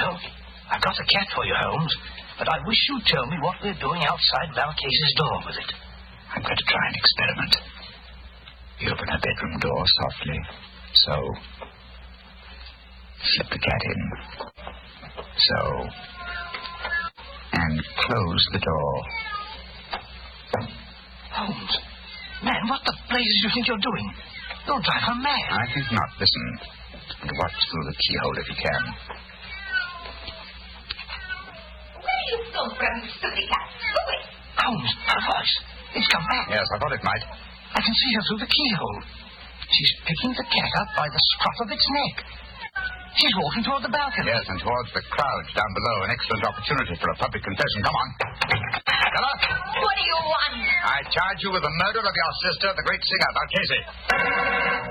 Well, I've got a cat for you, Holmes, but I wish you'd tell me what we're doing outside Valcase's door with it. I'm going to try an experiment. You open her bedroom door softly. So. Slip the cat in. So. And close the door. Holmes, man, what the blazes do you think you're doing? You'll drive her mad. I think not. Listen. And watch through the keyhole if you can. Where do you come from, silly cat? Away. Holmes, her voice. It's come back. Yes, I thought it might. I can see her through the keyhole. She's picking the cat up by the scruff of its neck. She's walking toward the balcony. Yes, and towards the crowd down below. An excellent opportunity for a public confession. Come on. Stella? What do you want? I charge you with the murder of your sister, the great singer, Valcase.